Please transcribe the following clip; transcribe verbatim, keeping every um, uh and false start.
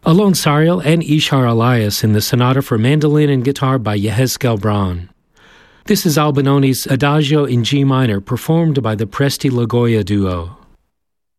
Alon Sariel and Ishar Elias in the Sonata for Mandolin and Guitar by Yehezkel Braun. This is Albinoni's Adagio in G minor, performed by the Presti Lagoya Duo.